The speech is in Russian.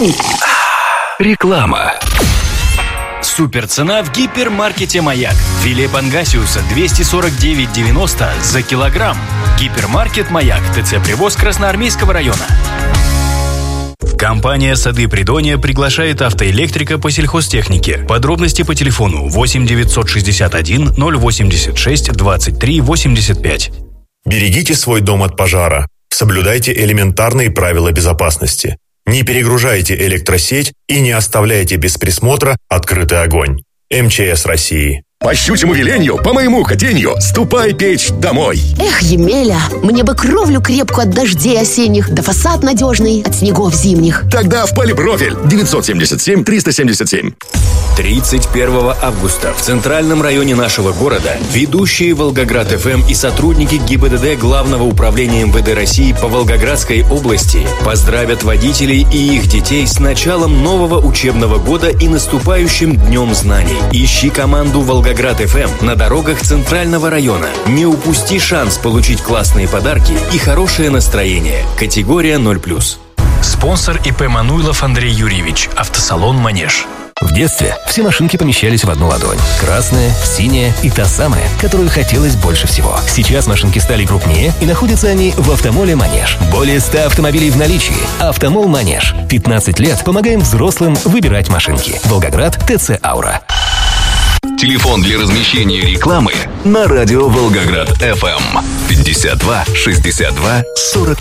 Реклама. Суперцена в гипермаркете «Маяк». Филе пангасиуса 249,90 за килограмм. Гипермаркет «Маяк». ТЦ «Привоз» Красноармейского района. Компания «Сады Придонья» приглашает автоэлектрика по сельхозтехнике. Подробности по телефону 8 961 086 23 85. Берегите свой дом от пожара. Соблюдайте элементарные правила безопасности. Не перегружайте электросеть и не оставляйте без присмотра открытый огонь. МЧС России. По щучьему велению, по моему хотению, ступай печь домой. Эх, Емеля, мне бы кровлю крепкую от дождей осенних, да фасад надежный от снегов зимних. Тогда в Полипрофиль 977-377. 31 августа в центральном районе нашего города ведущие Волгоград ФМ и сотрудники ГИБДД Главного управления МВД России по Волгоградской области поздравят водителей и их детей с началом нового учебного года и наступающим Днем знаний. Ищи команду Волгоград ФМ на дорогах центрального района. Не упусти шанс получить классные подарки и хорошее настроение. Категория 0+. Спонсор ИП Мануйлов Андрей Юрьевич. Автосалон «Манеж». В детстве все машинки помещались в одну ладонь. Красная, синяя и та самая, которую хотелось больше всего. Сейчас машинки стали крупнее, и находятся они в «Автомоле Манеж». Более 100 автомобилей в наличии. «Автомол Манеж». 15 лет помогаем взрослым выбирать машинки. Волгоград, ТЦ «Аура». Телефон для размещения рекламы на радио Волгоград FM 52 62 41.